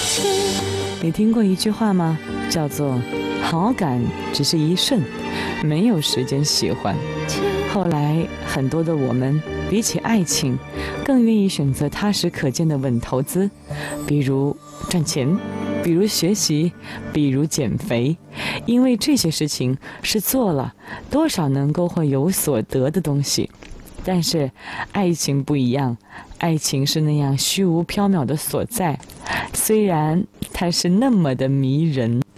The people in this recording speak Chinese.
你听过一句话吗？叫做好感只是一瞬，没有时间喜欢。后来很多的我们比起爱情更愿意选择踏实可见的稳投资，比如赚钱，比如学习，比如减肥，因为这些事情是做了多少能够会有所得的东西。但是爱情不一样，爱情是那样虚无缥缈的所在，虽然它是那么的迷人。